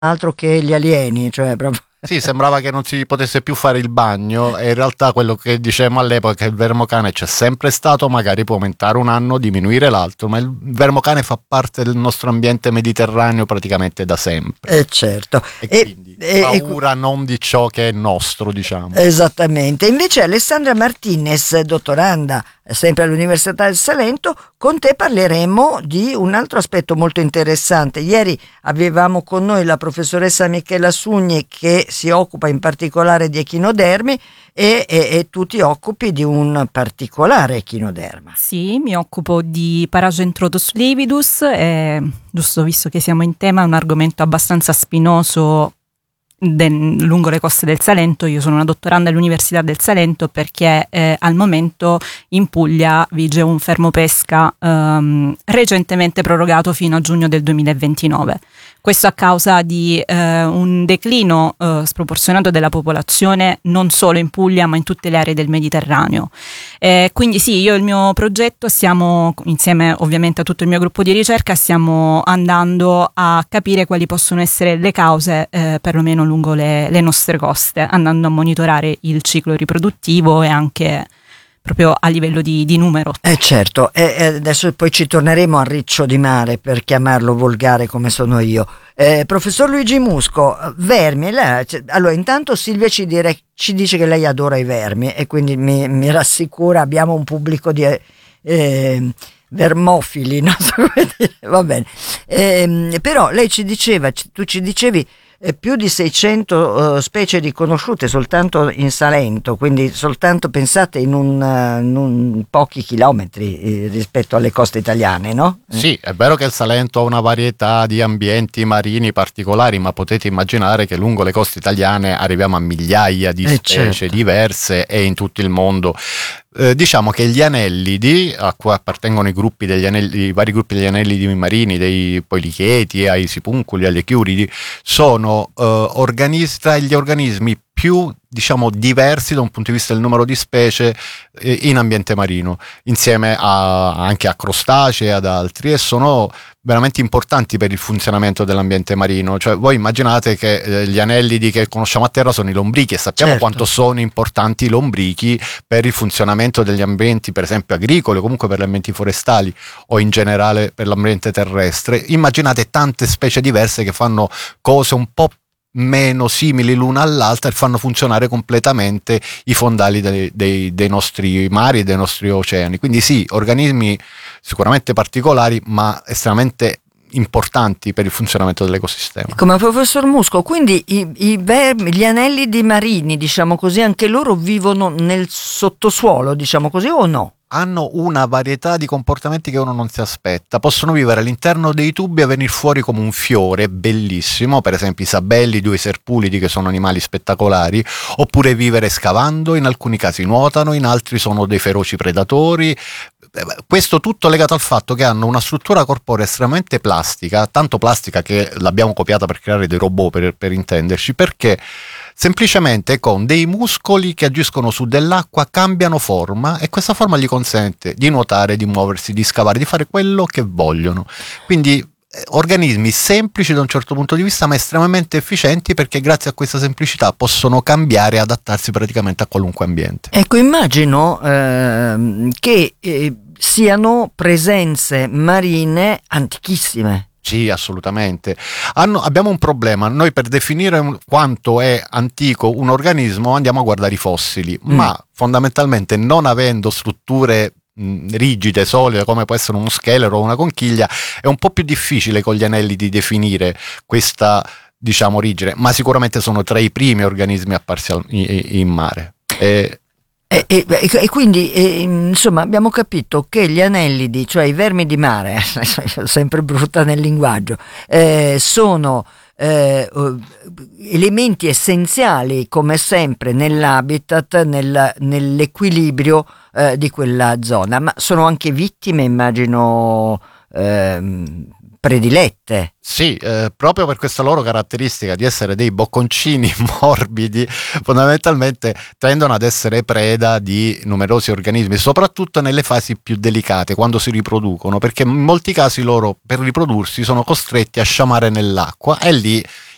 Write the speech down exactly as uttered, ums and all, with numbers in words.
altro che gli alieni, cioè proprio. Sì, sembrava che non si potesse più fare il bagno e in realtà quello che dicevamo all'epoca è che il vermocane c'è sempre stato, magari può aumentare un anno, diminuire l'altro, ma il vermocane fa parte del nostro ambiente mediterraneo praticamente da sempre. Eh certo. E, E, quindi e- paura non di ciò che è nostro, diciamo. Esattamente. Invece Alessandra Martinez, dottoranda sempre all'Università del Salento, con te parleremo di un altro aspetto molto interessante. Ieri avevamo con noi la professoressa Michela Sugni, che si occupa in particolare di echinodermi e, e, e tu ti occupi di un particolare echinoderma. Sì, mi occupo di Paragentrotus lividus, e, giusto visto che siamo in tema, è un argomento abbastanza spinoso de, lungo le coste del Salento. Io sono una dottoranda all'Università del Salento perché eh, al momento in Puglia vige un fermo pesca ehm, recentemente prorogato fino a giugno del duemilaventinove. Questo a causa di eh, un declino eh, sproporzionato della popolazione non solo in Puglia ma in tutte le aree del Mediterraneo. Eh, quindi sì, io e il mio progetto stiamo, insieme ovviamente a tutto il mio gruppo di ricerca, stiamo andando a capire quali possono essere le cause eh, perlomeno lungo le, le nostre coste, andando a monitorare il ciclo riproduttivo e anche proprio a livello di, di numero. Eh certo, e eh, adesso poi ci torneremo a riccio di mare, per chiamarlo volgare come sono io. Eh, professor Luigi Musco, vermi, lei, cioè, allora intanto Silvia ci, dire, ci dice che lei adora i vermi e quindi mi, mi rassicura, abbiamo un pubblico di eh, vermofili, non so come dire, va bene. Eh, però lei ci diceva, tu ci dicevi eh, più di seicento uh, specie riconosciute soltanto in Salento, quindi soltanto pensate in un, uh, in un pochi chilometri eh, rispetto alle coste italiane, no? Sì, è vero che il Salento ha una varietà di ambienti marini particolari, ma potete immaginare che lungo le coste italiane arriviamo a migliaia di Eh, specie certo. diverse e in tutto il mondo. Eh, diciamo che gli anellidi, a cui appartengono i gruppi degli anelli, i vari gruppi degli anellidi marini, dei poilicheti, ai sipunculi, agli echiuridi, sono eh, organismi tra gli organismi più, diciamo, diversi da un punto di vista del numero di specie eh, in ambiente marino, insieme a, anche a crostacei e ad altri, e sono veramente importanti per il funzionamento dell'ambiente marino. Cioè, voi immaginate che eh, gli anellidi che conosciamo a terra sono i lombrichi e sappiamo Certo. quanto sono importanti i lombrichi per il funzionamento degli ambienti, per esempio agricoli, o comunque per gli ambienti forestali o in generale per l'ambiente terrestre. Immaginate tante specie diverse che fanno cose un po' meno simili l'una all'altra e fanno funzionare completamente i fondali dei, dei, dei nostri mari e dei nostri oceani. Quindi sì, organismi sicuramente particolari ma estremamente importanti per il funzionamento dell'ecosistema. Come professor Musco, quindi i, i vermi, gli anellidi marini, diciamo così, anche loro vivono nel sottosuolo, diciamo così, o no? Hanno una varietà di comportamenti che uno non si aspetta. Possono vivere all'interno dei tubi e venire fuori come un fiore bellissimo, per esempio i sabellidi o i serpulidi, che sono animali spettacolari, oppure vivere scavando, in alcuni casi nuotano, in altri sono dei feroci predatori. Questo tutto legato al fatto che hanno una struttura corporea estremamente plastica, tanto plastica che l'abbiamo copiata per creare dei robot, per, per intenderci, perché semplicemente con dei muscoli che agiscono su dell'acqua cambiano forma e questa forma gli consente di nuotare, di muoversi, di scavare, di fare quello che vogliono. Quindi eh, organismi semplici da un certo punto di vista ma estremamente efficienti, perché grazie a questa semplicità possono cambiare e adattarsi praticamente a qualunque ambiente. Ecco, immagino ehm, che eh, siano presenze marine antichissime. Sì, assolutamente. Hanno, abbiamo un problema. Noi per definire un- quanto è antico un organismo andiamo a guardare i fossili, Mm. ma fondamentalmente non avendo strutture mh, rigide, solide, come può essere uno scheletro o una conchiglia, è un po' più difficile con gli anelli di definire questa, diciamo, origine, ma sicuramente sono tra i primi organismi apparsi al- i- in mare. E, E, e- e quindi eh, insomma abbiamo capito che gli anellidi, cioè i vermi di mare, sempre brutta nel linguaggio, eh, sono eh, elementi essenziali come sempre nell'habitat, nel- nell'equilibrio eh, di quella zona, ma sono anche vittime, immagino, ehm, predilette. Sì, eh, proprio per questa loro caratteristica di essere dei bocconcini morbidi, fondamentalmente tendono ad essere preda di numerosi organismi, soprattutto nelle fasi più delicate, quando si riproducono, perché in molti casi loro per riprodursi sono costretti a sciamare nell'acqua e lì